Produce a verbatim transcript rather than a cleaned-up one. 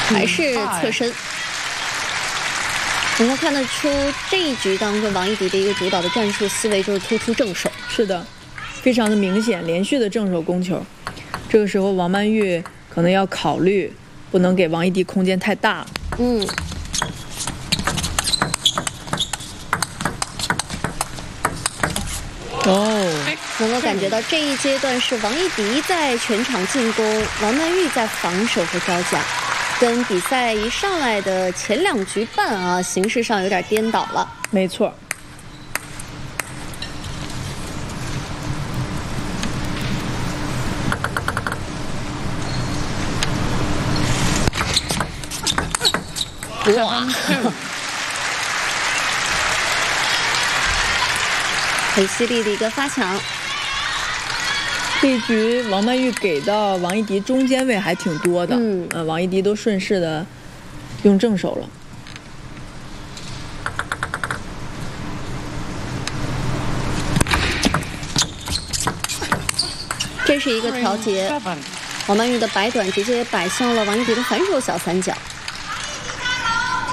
还是侧身。能够看得出这一局当中王艺迪的一个主导的战术思维就是突出正手。 是的，非常的明显，连续的正手攻球。这个时候王曼玉可能要考虑，不能给王艺迪空间太大。 嗯。 哦， 能够感觉到这一阶段是王艺迪在全场进攻，王曼玉在防守和招架，跟比赛一上来的前两局半啊，形势上有点颠倒了。 没错。 哇！很犀利的一个发抢。 这一局王曼玉给到王艺迪中间位还挺多的， 嗯， 呃，王艺迪都顺势的用正手了。 这是一个调节，王曼玉的摆短直接摆向了王艺迪的反手小三角。